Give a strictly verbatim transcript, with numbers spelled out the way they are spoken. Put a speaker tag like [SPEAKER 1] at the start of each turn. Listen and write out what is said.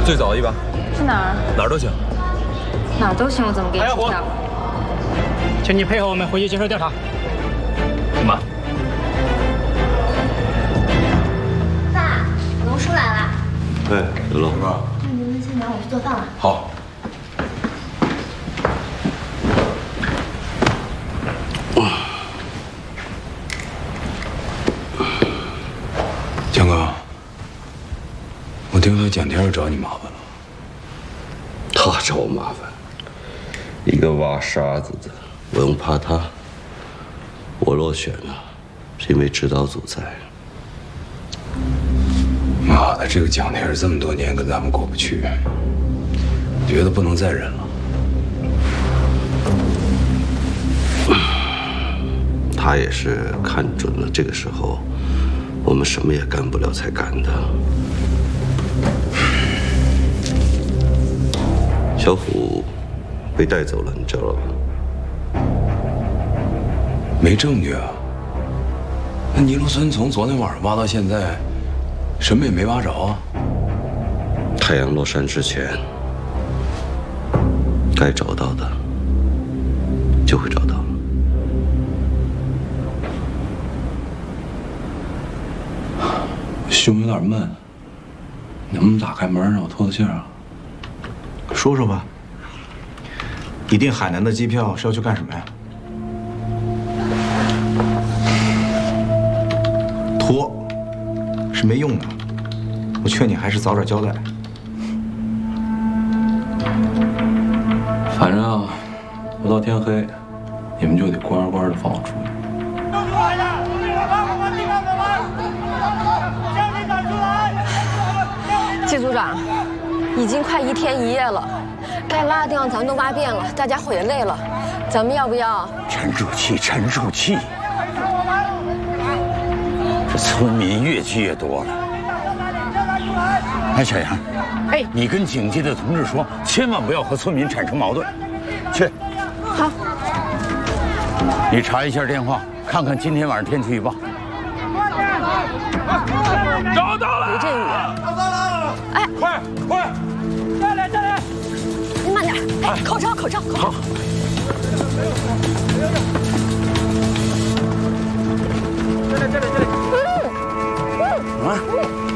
[SPEAKER 1] 最早一把。
[SPEAKER 2] 去哪儿？
[SPEAKER 1] 哪儿都行。
[SPEAKER 2] 哪儿都行，我怎么给你支票？
[SPEAKER 3] 请你配合我们回去接受调查。
[SPEAKER 1] 妈。
[SPEAKER 4] 爸，龙叔来了。
[SPEAKER 5] 哎，刘乐。
[SPEAKER 4] 那您们先聊，我去做饭了。
[SPEAKER 5] 好。
[SPEAKER 6] 江哥，我听说蒋天又找你麻烦了。
[SPEAKER 5] 他找我麻烦，一个挖沙子的，我用怕他。我落选了，是因为指导组在。
[SPEAKER 6] 妈的，这个蒋天这么多年跟咱们过不去，觉得不能再忍了。
[SPEAKER 5] 他也是看准了这个时候。 我们什么也干不了，才干的。小虎被带走了，你知道吧？
[SPEAKER 6] 没证据啊。那尼罗村从昨天晚上挖到现在，什么也没挖着啊。
[SPEAKER 5] 太阳落山之前，该找到的就会找到。
[SPEAKER 6] 胸有点闷，能不能打开门让我透透气儿啊？
[SPEAKER 7] 说说吧。你订海南的机票是要去干什么呀？拖是没用的，我劝你还是早点交代。
[SPEAKER 6] 反正啊，不到天黑，你们就得乖乖的放我出去。
[SPEAKER 2] 季组长，已经快一天一夜了，该挖的地方咱们都挖遍了，大家伙也累了，咱们要不要
[SPEAKER 8] 沉住气，沉住气。这村民越积越多了。哎，小杨，哎，你跟警界的同志说，千万不要和村民产生矛盾。去。
[SPEAKER 2] 好。
[SPEAKER 8] 你查一下电话，看看今天晚上天气预报。
[SPEAKER 1] 找到了！
[SPEAKER 2] 雷阵雨。 哎，
[SPEAKER 1] 快快，
[SPEAKER 2] 下来下来！你慢点，哎，口罩口罩口罩。
[SPEAKER 8] 这里这里这里。嗯嗯啊。